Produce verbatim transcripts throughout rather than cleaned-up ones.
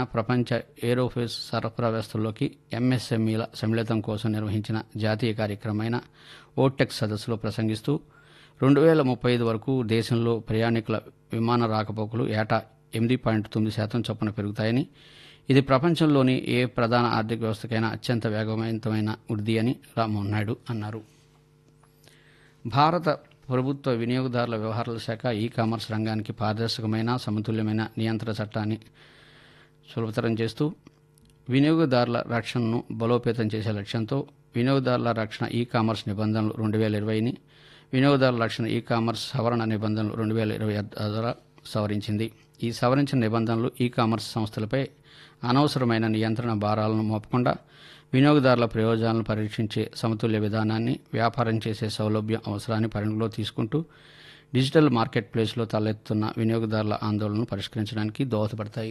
ప్రపంచ ఏరోస్పేస్ సరఫరా వ్యవస్థల్లోకి ఎంఎస్ఎంఈల సమ్మిళితం కోసం నిర్వహించిన జాతీయ కార్యక్రమమైన ఓటెక్ సదస్సులో ప్రసంగిస్తూ రెండు వేల ముప్పై ఐదు వరకు దేశంలో ప్రయాణికుల విమాన రాకపోకలు ఏటా ఎనిమిది పాయింట్ తొమ్మిది శాతం చొప్పున పెరుగుతాయని, ఇది ప్రపంచంలోని ఏ ప్రధాన ఆర్థిక వ్యవస్థకైనా అత్యంత వేగవంతమైన వృద్ధి అని రామ్మోహన్ నాయుడు అన్నారు. భారత ప్రభుత్వ వినియోగదారుల వ్యవహారాల శాఖ ఈ కామర్స్ రంగానికి పారదర్శకమైన సమతుల్యమైన నియంత్రణ చట్టాన్ని సులభతరం చేస్తూ వినియోగదారుల రక్షణను బలోపేతం చేసే లక్ష్యంతో వినియోగదారుల రక్షణ ఈ కామర్స్ నిబంధనలు రెండు వేల ఇరవైని వినియోగదారుల రక్షణ ఈ కామర్స్ సవరణ నిబంధనలు రెండు వేల ఇరవై ద్వారా సవరించింది. ఈ సవరించిన నిబంధనలు ఈ కామర్స్ సంస్థలపై అనవసరమైన నియంత్రణ భారాలను మోపకుండా వినియోగదారుల ప్రయోజనాలను పరీక్షించే సమతుల్య విధానాన్ని, వ్యాపారం చేసే సౌలభ్యం అవసరాన్ని పరిగణలో తీసుకుంటూ డిజిటల్ మార్కెట్ ప్లేస్లో తలెత్తుతున్న వినియోగదారుల ఆందోళనను పరిష్కరించడానికి దోహదపడతాయి.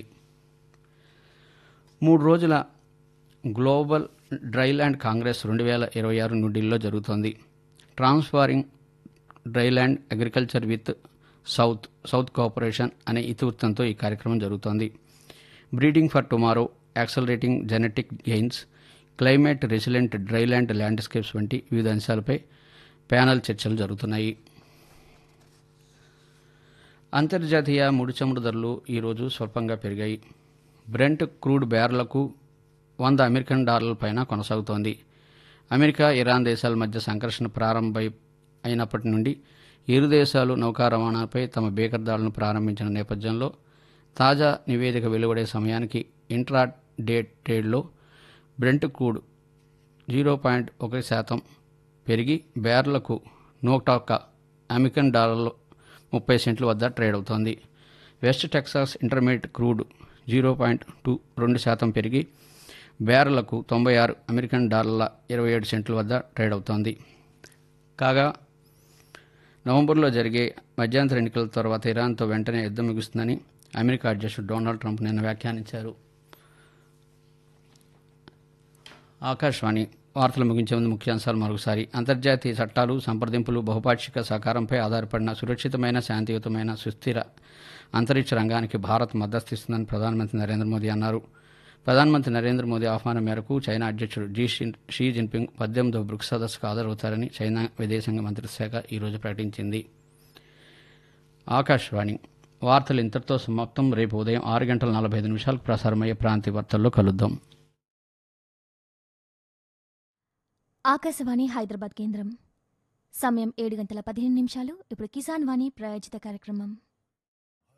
మూడు రోజుల గ్లోబల్ డ్రైల్యాండ్ కాంగ్రెస్ రెండు వేల ఇరవై ఆరు న్యూఢిల్లీలో జరుగుతోంది. Transforming dryland agriculture with south south cooperation అనే ఇతివృత్తంతో ఈ కార్యక్రమం జరుగుతోంది. Breeding for tomorrow, accelerating genetic gains, climate resilient dryland landscapes వంటి వివిధ అంశాలపై ప్యానెల్ చర్చలు జరుగుతున్నాయి. అంతర్జాతీయ ముడి చమురు ధరలు ఈరోజు స్వల్పంగా పెరిగాయి. బ్రెంట్ క్రూడ్ బ్యారెలకు వంద అమెరికన్ డాలర్ల పైన కొనసాగుతోంది. అమెరికా, ఇరాన్ దేశాల మధ్య సంఘర్షణ ప్రారంభమై అయినప్పటి నుండి ఇరు దేశాలు నౌకా రవాణాపై తమ బేకర్దాడులను ప్రారంభించిన నేపథ్యంలో తాజా నివేదిక వెలువడే సమయానికి intra day ట్రేడ్లో Brent crude zero point ఒకటి శాతం పెరిగి బ్యారెలకు నూట ఒక్క అమెరికన్ డాలర్లు ముప్పై సెంట్ల వద్ద ట్రేడ్ అవుతోంది. West Texas intermediate crude zero point two రెండు శాతం పెరిగి బ్యారెలకు తొంభై ఆరు అమెరికన్ డాలర్ల ఇరవై ఏడు సెంట్ల వద్ద ట్రేడ్ అవుతోంది. కాగా నవంబర్లో జరిగే మధ్యంతర ఎన్నికల తర్వాత ఇరాన్తో వెంటనే యుద్ధం ముగుస్తుందని అమెరికా అధ్యక్షుడు డొనాల్డ్ ట్రంప్ నిన్న వ్యాఖ్యానించారు. ఆకాశవాణి వార్తలు ముగించే ముందు ముఖ్యాంశాలు మరొకసారి. అంతర్జాతీయ చట్టాలు, సంప్రదింపులు, బహుపాక్షిక సహకారంపై ఆధారపడిన సురక్షితమైన, శాంతియుతమైన, సుస్థిర అంతరిక్ష రంగానికి భారత్ మద్దతిస్తుందని ప్రధానమంత్రి నరేంద్ర మోదీ అన్నారు. ప్రధానమంత్రి నరేంద్ర మోదీ ఆహ్వానం మేరకు చైనా అధ్యక్షుడు జీ షీ జిన్పింగ్ పద్దెనిమిదవ బ్రిక్స్ సదస్సుకు హాజరవుతారని చైనా విదేశాంగ మంత్రిత్వ శాఖ ఈరోజు ప్రకటించింది. ఆకాశవాణి వార్తలు ఇంతటితో సమాప్తం. రేపు ఉదయం ఆరు గంటల నలభై ఐదు నిమిషాలకు ప్రసారమయ్యే ప్రాంతీయ వార్తల్లో కలుద్దాం. ఆకాశవాణి హైదరాబాద్ కేంద్రం. సమయం ఏడు గంటల పదిహేను నిమిషాలు. ఇప్పుడు కిసాన్ వాణి ప్రాయోజిత కార్యక్రమం.